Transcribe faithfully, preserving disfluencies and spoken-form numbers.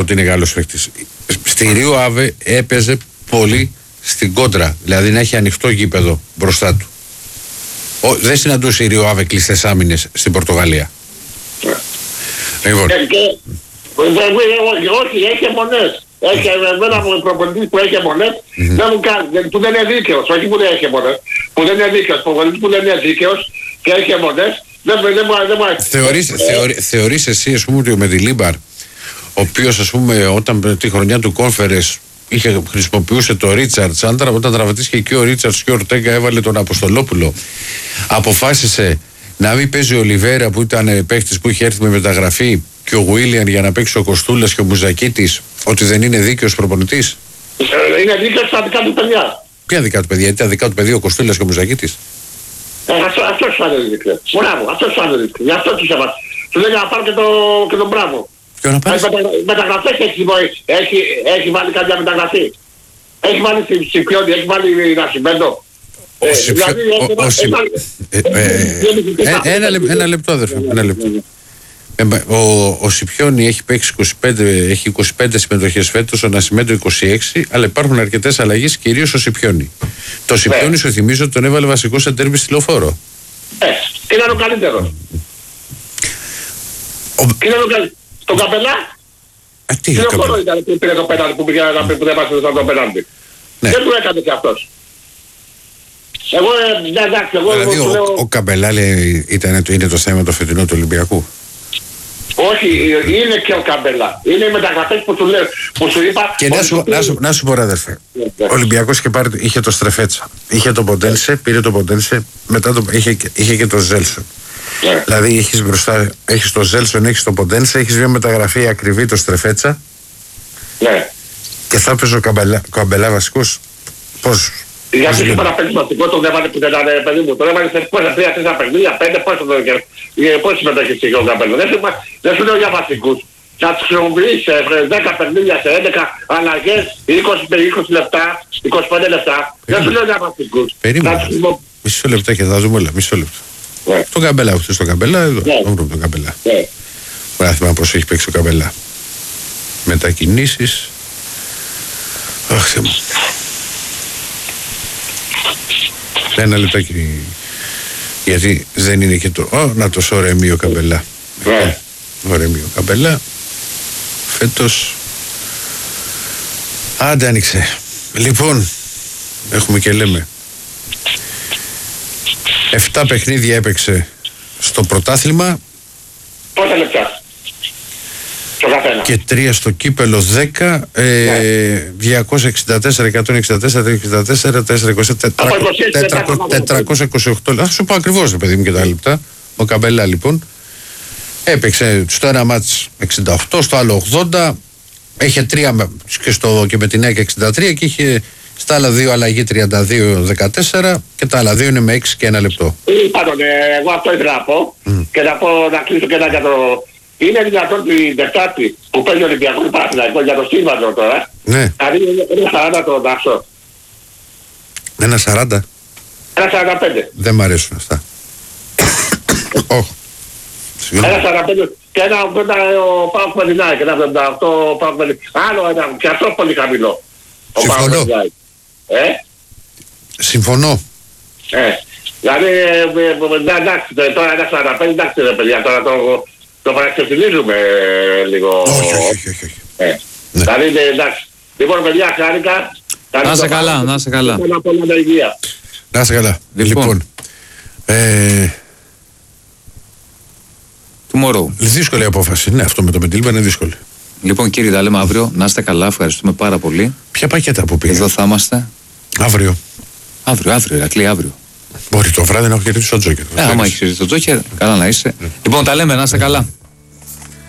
ότι είναι καλός παίκτης. Στη Ρίο Αβε έπαιζε πολύ στην κόντρα. Δηλαδή να έχει ανοιχτό γήπεδο μπροστά του. Ο, δεν συναντούσε η Ρίο Αβε κλειστές άμυνες στην Πορτογαλία. Λοιπόν. Όχι, έχει αιμονές. Έχει εμένα προπονητής που έχει αιμονές, που δεν είναι δίκαιος. Όχι που δεν έχει αιμονές, που δεν είναι δίκαιος. Προπονητής που δεν είναι δίκαιος και έχει αιμονές. Θεωρείς εσύ, ας πούμε, ότι ο Μεντιλίμπαρ, ο οποίος, ας πούμε, όταν τη χρονιά του Conference είχε, χρησιμοποιούσε το Ρίτσαρτς, όταν τραυματίστηκε και ο Ρίτσαρτς και ο Ορτέγκα έβαλε τον Αποστολόπουλο, αποφάσισε να μην παίζει ο Ολιβέρα που ήταν παίχτης που είχε έρθει με μεταγραφή και ο Γουίλιαν για να παίξει ο Κοστούλας και ο Μουζακίτης, ότι δεν είναι δίκαιος προπονητής? Είναι δίκαιος στα δικά του παιδιά. Ποια δικά του παιδιά? Γιατί τα δικά του παιδιά ο Κοστούλας και ο Μουζακίτης. Αυτό, αυτός σου ανέδειξε. Μπράβο, αυτός σου ανέδειξε. Γι' αυτό τους έβαλε. Του λέει να πάρω και το, και τον μπράβο. Ποιο να πάρεις? Μεταγραφές έχει, έχει, έχει βάλει κάποια μεταγραφή. Έχει βάλει Σιπιόνι, έχει βάλει Νασιμπέντο. Ένα λεπτό αδερφέ, ένα λεπτό. Ο, ο Σιπιόνι έχει παίξει είκοσι πέντε, έχει είκοσι πέντε συμμετοχές φέτος, ο Νασιμέντο είκοσι έξι, αλλά υπάρχουν αρκετές αλλαγές, κυρίως ο Σιπιόνι. Το Σιπιόνι, σου θυμίζω, τον έβαλε βασικό σε τέρμι στη Λεωφόρο. Ε, ήταν ο καλύτερος. Ήταν ο καλύτερος. Τον Καπελά, στη Λεωφόρο ήταν που πήρε το πέναντι, που πήγε να πει που δεν πάσχε το πέναντι. Δεν του έκανε και αυτός. Εγώ, εντάξει, εγώ... Δηλαδή ο Καπελά είναι το θέμα το φετινό του Ολυμπιακού. Όχι, είναι και ο Καμπελά. Είναι οι μεταγραφές που, που σου είπα... Και να σου, να, σου, να σου πω ρε αδερφέ, ο Ολυμπιακός είχε, πάρει, είχε το Στρεφέτσα, είχε το Ποντένσε, πήρε το Ποντένσε, μετά το, είχε, είχε και το Ζέλσον. Yeah. Δηλαδή έχεις μπροστά, έχεις το Ζέλσον, έχεις το Ποντένσε, έχεις μια μεταγραφή ακριβή το Στρεφέτσα. Yeah. Και θα έπαιζε ο Καμπελά, Καμπελά βασικός. Πώς? Γιατί σου είπα να παίξει βασικό, τον έβαλε που δεν ήταν παιδί μου. Τον έβαλε σε τρία τέσσερα παιχνίδια, πέντε, πόσο το έκανε. Πώς συμμετέχει είχε ο Καμπέλο. Δεν σου λέω για βασικούς. Θα τους χρησιμοποιείς σε δέκα παιχνίδια, σε έντεκα αλλαγές, είκοσι με είκοσι λεπτά, είκοσι πέντε λεπτά. Δεν σου λέω για βασικούς. Περίμενα. Μισό λεπτά και θα δούμε όλα. Μισό λεπτό. Τον Καμπέλα, αυτός τον Καμπέλα, εδώ. Να βρούμε τον Καμπέλα. Μπορεί να θυμάμαι πώς έχει παίξει ο Καμπέλα. Μετακινήσεις. Αχ, Θεέ μου. Ένα λεπτάκι, γιατί δεν είναι και το... Ω, να το σωρεμεί ο Καμπελά. Ναι. Σωρεμεί ο Καμπελά. Φέτος... Άντε άνοιξε. Λοιπόν, έχουμε και λέμε. Εφτά παιχνίδια έπαιξε στο πρωτάθλημα. Πόσα λεπτά? Και τρία στο κύπελο, δέκα, ε, διακόσια εξήντα τέσσερα, εκατόν εξήντα τέσσερα, τριακόσια εξήντα τέσσερα, τετρακόσια είκοσι οκτώ. Θα σου πω ακριβώς, παιδί μου, και τα λεπτά. Ο Καμπελά, λοιπόν, έπαιξε στο ένα μάτς εξήντα οκτώ, στο άλλο ογδόντα, είχε τρία και, στο, και με την ΑΕΚ εξήντα τρία και είχε στα άλλα δύο αλλαγή τριάντα δύο δεκατέσσερα και τα άλλα δύο είναι με έξι και ένα λεπτό. Πάντων, εγώ αυτό ήθελα να πω mm. και να πω να κλείσω και ένα για το... Είναι δυνατόν την Δευτάτη που παίζει ο Ολυμπιακός Παναθηναϊκός για το σύμβατο τώρα. Ναι. Δηλαδή είναι σαράντα το Νάξο. Ένα σαράντα. Ένα σαράντα πέντε. Δεν μ' αρέσουν αυτά. Όχι. Ένα σαράντα πέντε και ένα ογδόντα ο Πάοκ Μελινάη και ένα εβδομήντα οκτώ ο Πάοκ Μελινάη. Άλλο ένα και αυτό πολύ χαμηλό. Συμφωνώ. Ε? Συμφωνώ. Ε. Δηλαδή εντάξει τώρα ένα σαράντα πέντε εντάξει ρε παιδιά τώρα το... Το παραξευθυνίζουμε λίγο. Όχι, όχι, όχι. όχι. Ε, ναι. Δηλαδή εντάξει. Λοιπόν, παιδιά, χάρηκα. Να είσαι καλά, να είσαι καλά. Να είσαι καλά. Λοιπόν. Ε... Tomorrow. Δύσκολη απόφαση. Ναι, αυτό με το Μεντιλίμπαρ είναι δύσκολη. Λοιπόν, κύριε, τα λέμε αύριο. Να είστε καλά, ευχαριστούμε πάρα πολύ. Ποια πακέτα που πήγε? Εδώ θα είμαστε. Αύριο. Αύριο, αύριο, Ηρακλή, αύριο. Μπορεί το βράδυ να έχω κερδίσει τον Τζόκερ. Ε, άμα έχεις κερδίσει τον Τζόκερ, καλά να είσαι. Λοιπόν, τα λέμε, να είστε καλά.